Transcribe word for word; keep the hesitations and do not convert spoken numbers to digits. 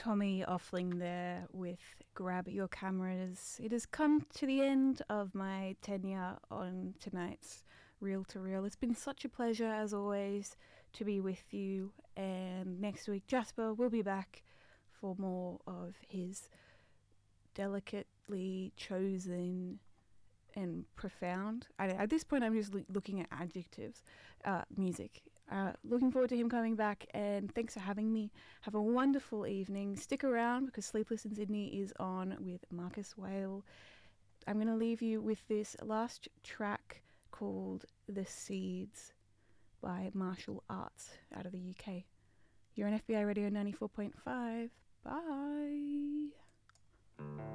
Tommy Offling there with Grab Your Cameras. It has come to the end of my tenure on tonight's Reel to Reel. It's been such a pleasure, as always, to be with you. And next week, Jasper will be back for more of his delicately chosen and profound, I, at this point I'm just lo- looking at adjectives, uh, music. Uh, looking forward to him coming back, and thanks for having me. Have a wonderful evening. Stick around because Sleepless in Sydney is on with Marcus Whale. I'm going to leave you with this last track called The Seeds by Martial Arts out of the U K. You're on F B I Radio ninety-four point five. Bye.